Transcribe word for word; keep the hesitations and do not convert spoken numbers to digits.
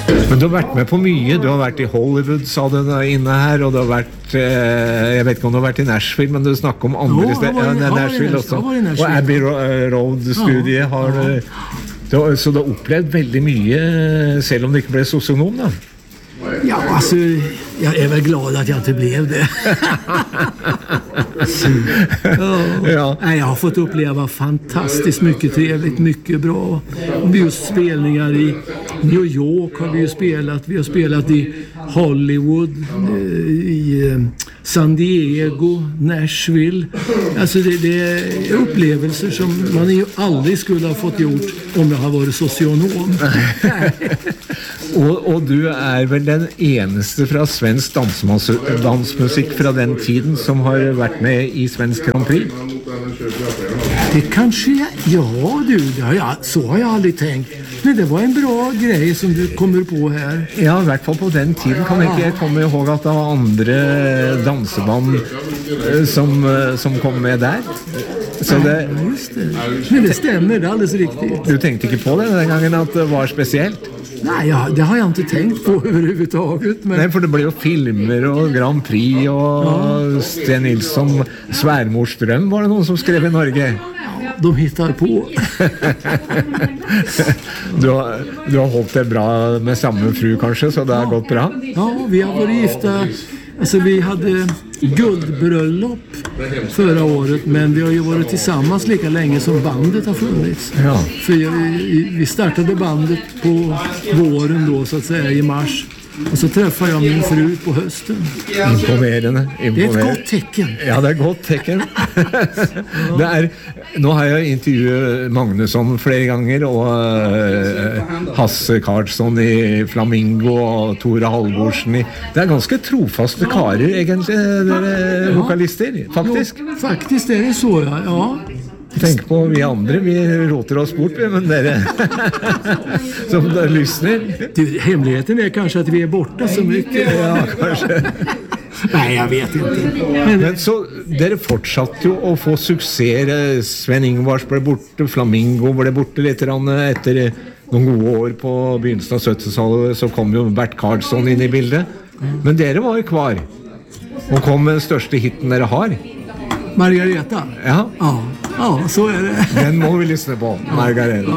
Men du har vært med på mye. Du har vært i Hollywood, sa du inne her, og du har vært eh, jeg vet ikke om du har vært i Nashville, men du snakker om andre Jo, steder. jeg var i- Ja, jeg var i Nashville Nash- også. jeg var i Nashville. Og Abbey Ro- Road-studiet har du, du har- så du har opplevd veldig mye, selv om du ikke ble sosionom, da. Ja, alltså, jag är väl glad att jag inte blev det. Så, ja. Ja. Nej, jag har fått uppleva fantastiskt mycket trevligt, mycket bra. Vi har just spelningar i New York har vi ju spelat. Vi har spelat i Hollywood, eh, i eh, San Diego, Nashville. Alltså det, det är upplevelser som man ju aldrig skulle ha fått gjort om jag har varit socionom. Og, og du er vel den eneste fra svensk dansemas- dansmusikk fra den tiden som har vært med i Svensk Grand Prix? Det kanske jag, ja du, det har jag, så har jag aldrig tänkt. Men det var en bra grej som du kommer på här. Ja, i hvert fall på den tiden kan jeg ikke jeg komme ihåg at det var andre danseband eh, som, eh, som kom med der. Så det, Ja, just det. Men det stämmer, det är alldeles riktigt. du tenkte ikke på det den gangen at det var spesielt? Nej, ja, det har jag inte tänkt på överhuvudtaget. Men Nei, for det ble jo filmer og Grand Prix og Sten Nilsson, Sværmors drøm var det noen som skrev i Norge. de hittar på. Du har, du har holdt det bra med samme fru kanskje, så det har gått bra? Ja, vi har varit gifta. Alltså vi hade guldbröllop förra året, men vi har ju varit tillsammans lika länge som bandet har funnits. Ja. För vi, vi startade bandet på våren då så att säga i mars. Och så träffade jag min fru på hösten. Imponerende. Det är ett Imponerende. gott tecken. Ja, det er godt tekken. Det er, nå har jeg intervjuet Magnusson flere ganger, og uh, Hasse Karlsson i Flamingo, og Tore Halvorsen i... Det er ganske trofaste karer, egentlig, dere vokalister, faktisk. Ja, faktiskt är det så, ja. ja. Tenk på vi andre, vi roter oss bort, men dere som lyssnar. Du, hemligheten är kanske att vi är borta så mycket. Ja, kanskje. Nej, jag vet inte. Men, Men så, dere fortsatte jo å få suksess. Sven Ingvars ble borte, Flamingo ble borte litt etter noen gode år på begynnelsen av syttitallet, så kom jo Bert Karlsson inn i bildet. Men dere var jo kvar, og kom med den største hitten dere har. Margareta? Ja, Ja, ja, så är det. den må vi lyssna på, Margareta.